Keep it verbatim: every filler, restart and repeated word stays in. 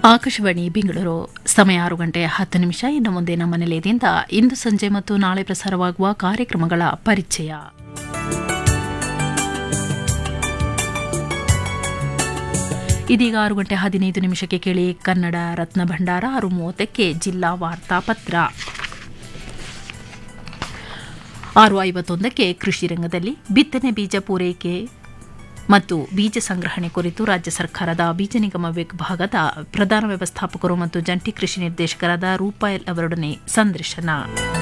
ಆಕಾಶವಾಣಿ ಬೆಂಗಳೂರು ಸಮಯ ಆರು ಗಂಟೆ ಹತ್ತು ನಿಮಿಷ. ಇನ್ನು ಮುಂದೆ ನಮ್ಮ ನಿಲಯದಿಂದ ಇಂದು ಸಂಜೆ ಮತ್ತು ನಾಳೆ ಪ್ರಸಾರವಾಗುವ ಕಾರ್ಯಕ್ರಮಗಳ ಪರಿಚಯ. ಇದೀಗ ಆರು ಗಂಟೆ ಹದಿನೈದು ನಿಮಿಷಕ್ಕೆ ಕೇಳಿ ಕನ್ನಡ ರತ್ನ ಭಂಡಾರ. ಆರು ಮೂವತ್ತಕ್ಕೆ ಜಿಲ್ಲಾ ವಾರ್ತಾಪತ್ರ. ಆರು ಐವತ್ತೊಂದಕ್ಕೆ ಕೃಷಿ ರಂಗದಲ್ಲಿ ಬಿತ್ತನೆ ಬೀಜ ಪೂರೈಕೆ ಮತ್ತು ಬೀಜ ಸಂಗ್ರಹಣೆ ಕುರಿತು ರಾಜ್ಯ ಸರ್ಕಾರದ ಬೀಜ ನಿಗಮ ವಿಭಾಗದ ಪ್ರಧಾನ ವ್ಯವಸ್ಥಾಪಕರು ಮತ್ತು ಜಂಟಿ ಕೃಷಿ ನಿರ್ದೇಶಕರಾದ ರೂಪಾಯಲ್ ಅವರೊಡನೆ ಸಂದರ್ಶನ.